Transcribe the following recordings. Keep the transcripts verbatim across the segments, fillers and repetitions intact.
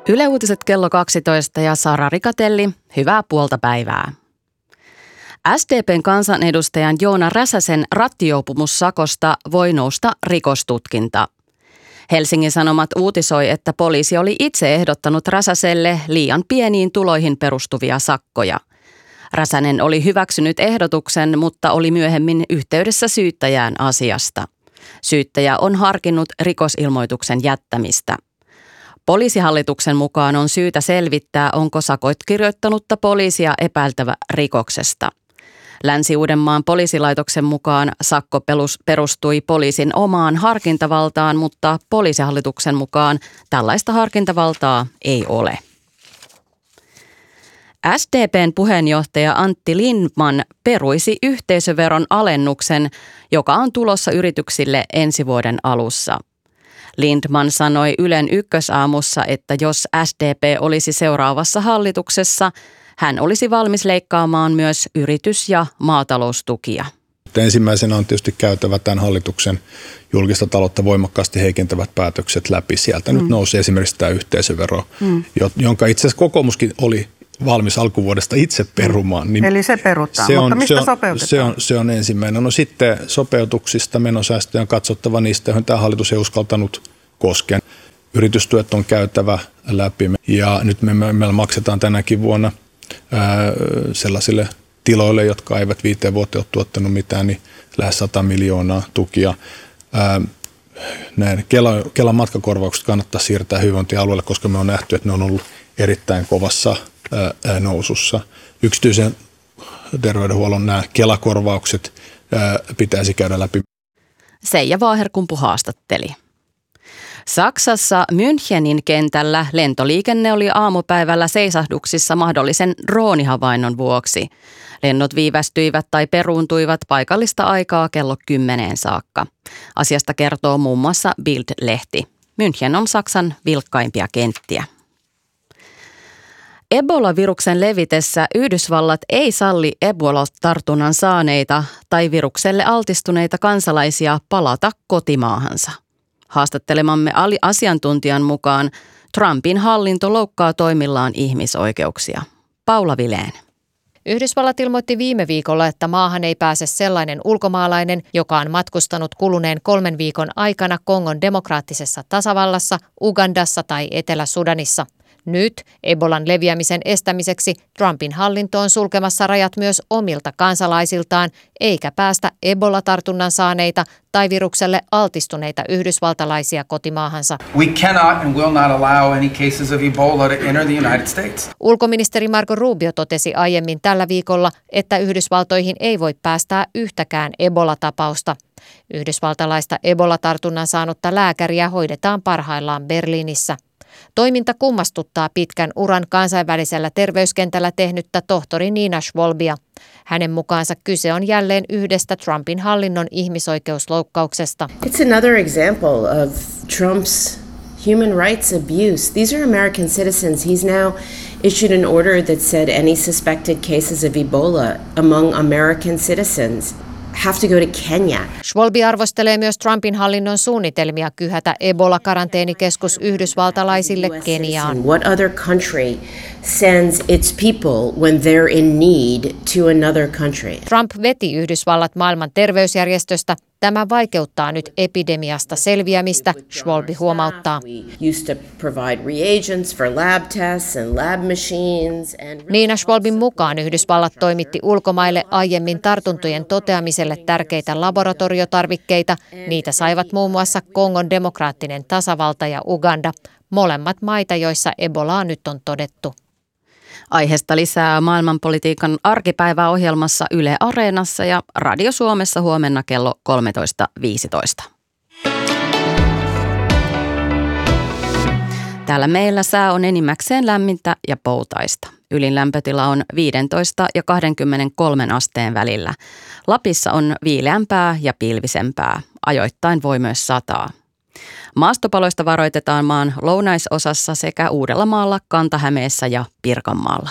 Yle Uutiset kello kaksitoista ja Sara Rikatelli, hyvää puolta päivää. S D P:n kansanedustajan Joona Räsäsen rattijuopumussakosta voi nousta rikostutkinta. Helsingin Sanomat uutisoi, että poliisi oli itse ehdottanut Räsäselle liian pieniin tuloihin perustuvia sakkoja. Räsänen oli hyväksynyt ehdotuksen, mutta oli myöhemmin yhteydessä syyttäjään asiasta. Syyttäjä on harkinnut rikosilmoituksen jättämistä. Poliisihallituksen mukaan on syytä selvittää, onko sakot kirjoittanutta poliisia epäiltävä rikoksesta. Länsi-Uudenmaan poliisilaitoksen mukaan sakko perustui poliisin omaan harkintavaltaan, mutta poliisihallituksen mukaan tällaista harkintavaltaa ei ole. S D P:n puheenjohtaja Antti Lindtman peruisi yhteisöveron alennuksen, joka on tulossa yrityksille ensi vuoden alussa. Lindtman sanoi Ylen Ykkösaamussa, että jos S D P olisi seuraavassa hallituksessa, hän olisi valmis leikkaamaan myös yritys- ja maataloustukia. Ensimmäisenä on tietysti käytävä tämän hallituksen julkista taloutta voimakkaasti heikentävät päätökset läpi. Sieltä mm. nyt nousi esimerkiksi tämä yhteisövero, mm. jonka itse asiassa kokoomuskin oli valmis alkuvuodesta itse perumaan. Niin Eli se perutaan, se on, mutta mistä se on, sopeutetaan? Se on, se on ensimmäinen. No sitten sopeutuksista, menosäästöjä on katsottava niistä, joihin tämä hallitus ei uskaltanut koskea. Yritystuet on käytävä läpi ja nyt me, me maksetaan tänäkin vuonna ää, sellaisille tiloille, jotka eivät viiteen vuoteen ole tuottanut mitään, niin lähes sata miljoonaa tukia. Ää, näin Kela, Kelan matkakorvaukset kannattaa siirtää hyvinvointialueelle, koska me on nähty, että ne on ollut erittäin kovassa ää, nousussa. Yksityisen terveydenhuollon nämä Kela-korvaukset ää, pitäisi käydä läpi. Seija Vaaherkumpu haastatteli. Saksassa Münchenin kentällä lentoliikenne oli aamupäivällä seisahduksissa mahdollisen droonihavainnon vuoksi. Lennot viivästyivät tai peruuntuivat paikallista aikaa kello kymmeneen saakka. Asiasta kertoo muun muassa Bild-lehti. München on Saksan vilkkaimpia kenttiä. Ebola-viruksen levitessä Yhdysvallat ei salli Ebola-tartunnan saaneita tai virukselle altistuneita kansalaisia palata kotimaahansa. Haastattelemamme asiantuntijan mukaan Trumpin hallinto loukkaa toimillaan ihmisoikeuksia. Paula Vileen. Yhdysvallat ilmoitti viime viikolla, että maahan ei pääse sellainen ulkomaalainen, joka on matkustanut kuluneen kolmen viikon aikana Kongon demokraattisessa tasavallassa, Ugandassa tai Etelä-Sudanissa. Nyt Ebolan leviämisen estämiseksi Trumpin hallinto on sulkemassa rajat myös omilta kansalaisiltaan, eikä päästä Ebola-tartunnan saaneita tai virukselle altistuneita yhdysvaltalaisia kotimaahansa. We cannot and will not allow any cases of Ebola to enter the United States. Ulkoministeri Marco Rubio totesi aiemmin tällä viikolla, että Yhdysvaltoihin ei voi päästää yhtäkään Ebola-tapausta. Yhdysvaltalaista Ebola-tartunnan saanutta lääkäriä hoidetaan parhaillaan Berliinissä. Toiminta kummastuttaa pitkän uran kansainvälisellä terveyskentällä tehnyttä tohtori Nina Schwalbia. Hänen mukaansa kyse on jälleen yhdestä Trumpin hallinnon ihmisoikeusloukkauksesta. It's another example of Trump's human rights abuse. These are American citizens. He's now issued an order that said any suspected cases of Ebola among American citizens have to go to Kenya. Schwalbe arvostelee myös Trumpin hallinnon suunnitelmia kyhätä Ebola-karanteenikeskus yhdysvaltalaisille Keniaan. What other country sends its people when they're in need to another country? Trump veti Yhdysvallat maailman terveysjärjestöstä. Tämä vaikeuttaa nyt epidemiasta selviämistä, Schwalbe huomauttaa. Nina Schwalbin mukaan Yhdysvallat toimitti ulkomaille aiemmin tartuntojen toteamiselle tärkeitä laboratoriotarvikkeita. Niitä saivat muun muassa Kongon demokraattinen tasavalta ja Uganda, molemmat maita, joissa Ebolaa nyt on todettu. Aiheesta lisää maailmanpolitiikan arkipäiväohjelmassa Yle Areenassa ja Radio Suomessa huomenna kello kolmetoista viisitoista. Täällä meillä sää on enimmäkseen lämmintä ja poutaista. Ylin lämpötila on viisitoista ja kaksikymmentäkolme asteen välillä. Lapissa on viileämpää ja pilvisempää. Ajoittain voi myös sataa. Maastopaloista varoitetaan maan lounaisosassa sekä Uudellamaalla, Kanta-Hämeessä ja Pirkanmaalla.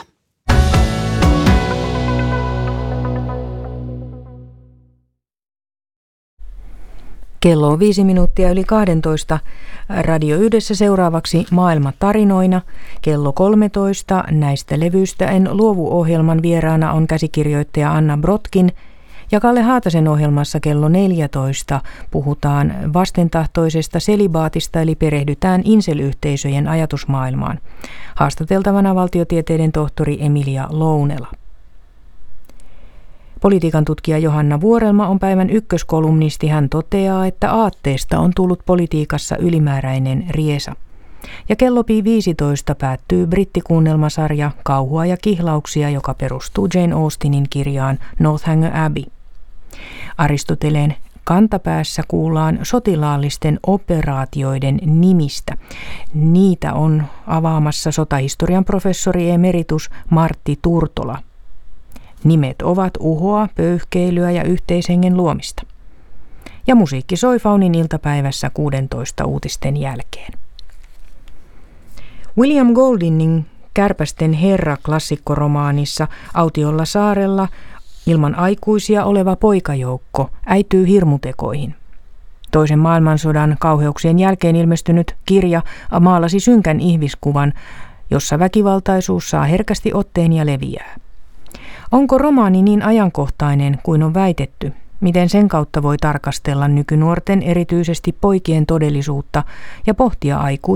Kello on viisi minuuttia yli kahdentoista. Radio Yhdessä seuraavaksi Maailma tarinoina. Kello kolmetoista. Näistä levyistä en luovu -ohjelman vieraana on käsikirjoittaja Anna Brotkin. Ja Kalle Haatasen ohjelmassa kello neljätoista puhutaan vastentahtoisesta selibaatista, eli perehdytään insel-yhteisöjen ajatusmaailmaan. Haastateltavana valtiotieteiden tohtori Emilia Lounela. Politiikan tutkija Johanna Vuorelma on päivän ykköskolumnisti. Hän toteaa, että aatteesta on tullut politiikassa ylimääräinen riesa. Ja kello viisitoista päättyy brittikuunnelmasarja Kauhua ja kihlauksia, joka perustuu Jane Austenin kirjaan Northanger Abbey. Aristoteleen kantapäässä kuullaan sotilaallisten operaatioiden nimistä. Niitä on avaamassa sotahistorian professori emeritus Martti Turtola. Nimet ovat uhoa, pöyhkeilyä ja yhteishengen luomista. Ja musiikki soi Faunin iltapäivässä kuudentoista uutisten jälkeen. William Goldingin Kärpästen herra -klassikkoromaanissa autiolla saarella ilman aikuisia oleva poikajoukko äityy hirmutekoihin. Toisen maailmansodan kauheuksien jälkeen ilmestynyt kirja maalasi synkän ihmiskuvan, jossa väkivaltaisuus saa herkästi otteen ja leviää. Onko romaani niin ajankohtainen kuin on väitetty? Miten sen kautta voi tarkastella nykynuorten, erityisesti poikien todellisuutta ja pohtia aikuisuutta?